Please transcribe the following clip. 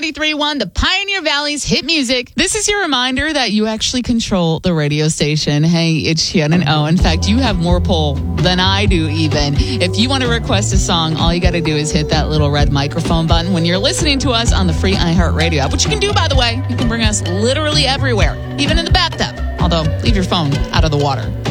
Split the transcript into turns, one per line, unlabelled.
93.1, the Pioneer Valley's hit music. This is your reminder that you actually control the radio station. Hey, it's Shannon O. In fact, you have more pull than I do even. If you want to request a song, all you got to do is hit that little red microphone button when you're listening to us on the free iHeartRadio app, which you can do, by the way. You can bring us literally everywhere, even in the bathtub. Although, leave your phone out of the water.